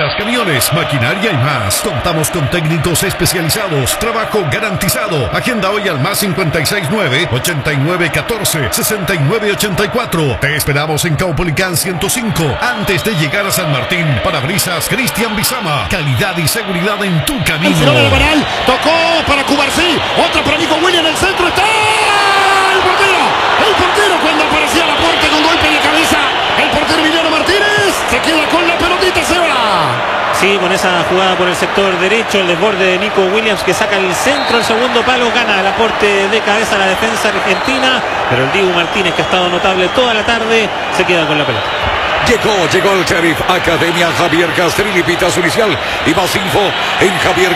bicicletas, camiones, maquinaria y más. Contamos con técnicos especializados, trabajo garantizado. Agenda hoy al más 569-8914-6984. Te esperamos en Caupolicán 105, antes de llegar a San Martín. Parabrisas Cristian Bizama. Calidad y seguridad en tu camino. Tocó para Cubarsí. Otra para Nico Williams en el centro. ¡Está el portero! El portero cuando aparecía la puerta con golpe de cabeza. El portero Emiliano Martínez se queda con la pelotita, se va. Sí, con esa jugada por el sector derecho, el desborde de Nico Williams que saca el centro, el segundo palo, gana el aporte de cabeza a la defensa argentina, pero el Dibu Martínez, que ha estado notable toda la tarde, se queda con la pelota. Llegó el Sheriff Academia Javier Castrilli, pitazo inicial y más info en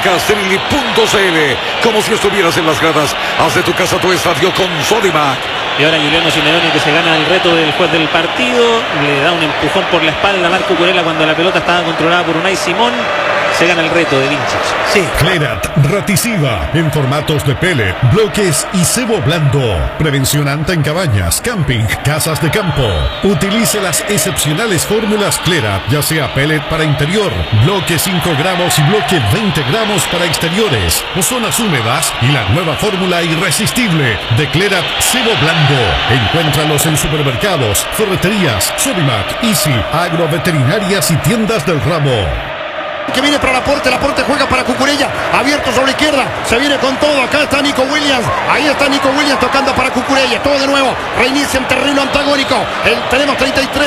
javiercastrilli.cl. Como si estuvieras en las gradas, haz de tu casa tu estadio con Sodimac. Y ahora Giuliano Simeone, que se gana el reto del juez del partido, le da un empujón por la espalda a Marco Curella cuando la pelota estaba controlada por Unai Simón. Se gana el reto de Vinicius. Sí. Clerat Raticiva en formatos de pellet, bloques y cebo blando. Prevención anta en cabañas, camping, casas de campo. Utilice las excepcionales fórmulas Clerat, ya sea pellet para interior, bloque 5 gramos y bloque 20 gramos para exteriores o zonas húmedas, y la nueva fórmula irresistible de Clerat cebo blando. Encuéntralos en supermercados, ferreterías, Sodimac, Easy, agroveterinarias y tiendas del ramo. Que viene para Laporte juega para Cucurella, abierto sobre la izquierda, se viene con todo, acá está Nico Williams, ahí está Nico Williams tocando para Cucurella, todo de nuevo, reinicia en terreno antagónico, tenemos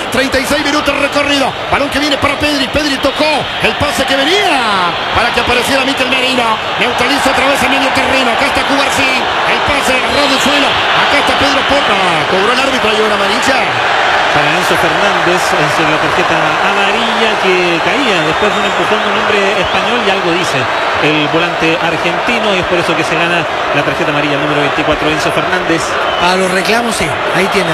36 minutos recorrido, balón que viene para Pedri tocó, el pase que venía, para que apareciera Mikel Merino, neutraliza otra vez en medio terreno, acá está Cubarsí, el pase agarrado del suelo, acá está Pedro Porra, cobró el árbitro, hay una amarilla. Para Enzo Fernández es la tarjeta amarilla que caía después de un empujón de un hombre español, y algo dice el volante argentino, y es por eso que se gana la tarjeta amarilla, el número 24, Enzo Fernández. A los reclamos, sí, ahí tiene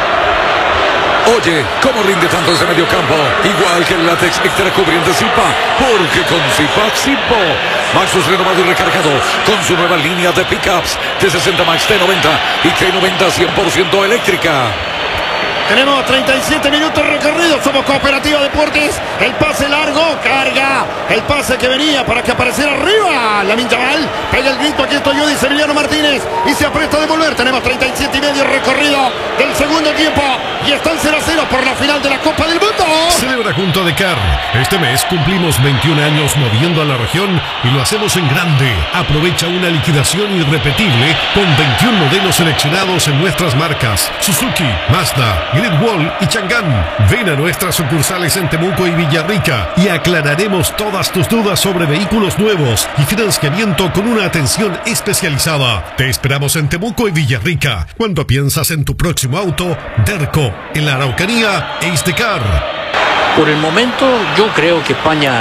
amarilla. Oye, ¿cómo rinde tanto ese medio campo? Igual que el látex extra cubriente Zipa, porque con Zipa Zipo, Maxus renovado y recargado con su nueva línea de pickups de 60 Max T90 y T90 100% eléctrica. Tenemos 37 minutos recorridos, somos Cooperativa Deportes, el pase largo, carga, el pase que venía para que apareciera arriba, Lamine Yamal, pega el grito, aquí estoy yo, dice Emiliano Martínez, y se apresta a devolver, tenemos 37 y medio recorrido del segundo tiempo, y están 0-0 por la final de la Copa del Mundo. Celebra junto a Decar. Este mes cumplimos 21 años moviendo a la región y lo hacemos en grande. Aprovecha una liquidación irrepetible con 21 modelos seleccionados en nuestras marcas Suzuki, Mazda, Great Wall y Chang'an. Ven a nuestras sucursales en Temuco y Villarrica y aclararemos todas tus dudas sobre vehículos nuevos y financiamiento con una atención especializada. Te esperamos en Temuco y Villarrica. Cuando piensas en tu próximo auto, Derco, en la Araucanía, Ace Decar. Por el momento yo creo que España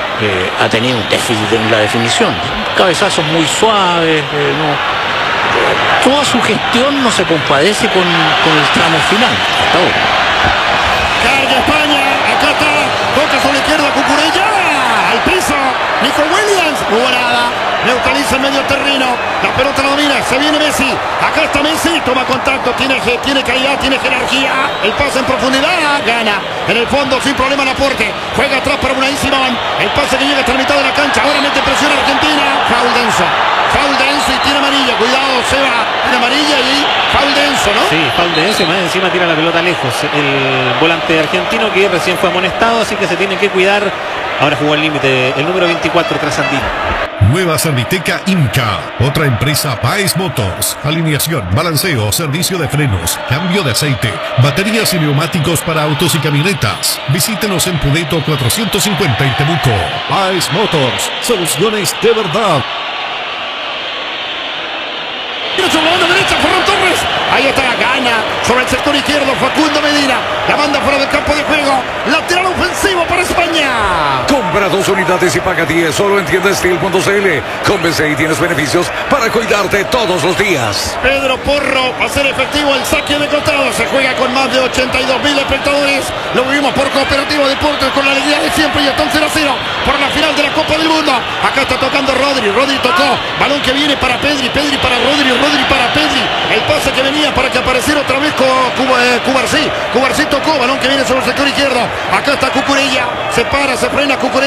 ha tenido un déficit en la definición. Cabezazos muy suaves, toda su gestión no se compadece con el tramo final. Hasta ahora. Carga España, acá está, toca sobre la izquierda Cucurella, al piso, Nico Williams, nada, neutraliza el medio terreno, la pelota la domina, se viene Messi, acá está Messi, toma contacto, tiene calidad, tiene jerarquía, el pase en profundidad, gana, en el fondo sin problema Laporte, juega atrás para Unai Simón, el pase que llega hasta la mitad de la cancha, ahora mete presión Argentina, foul denso y tiene amarilla, cuidado Seba, tiene amarilla y foul denso, ¿no? Sí, foul denso y más encima tira la pelota lejos, el volante argentino que recién fue amonestado, así que se tiene que cuidar, ahora jugó al límite, el número 24, Trasandino. Nueva Serviteca Inca, otra empresa Paes Motors, alineación, balanceo, servicio de frenos, cambio de aceite, baterías y neumáticos para autos y camionetas. Visítenos en Pudeto 450 en Temuco. Paes Motors, soluciones de verdad. Sobre la banda derecha, Ferran Torres, ahí está, gana sobre el sector izquierdo Facundo Medina, la banda fuera del campo de juego, lateral ofensivo para España. Compra 2 unidades y paga 10 solo en tiendasteel.cl. Con BCI tienes beneficios para cuidarte todos los días. Pedro Porro va a ser efectivo el saque de costado, se juega con más de 82.000 espectadores, lo vivimos por Cooperativa Deportes con la alegría de siempre, y están 0-0 por la final de la Copa del Mundo. Acá está tocando Rodri tocó, balón que viene para Pedri para Rodri para Pedri, el pase que venía para que apareciera otra vez Cubarsí tocó, balón que viene sobre el sector izquierdo, acá está Cucurella, se para, se frena Cucurella.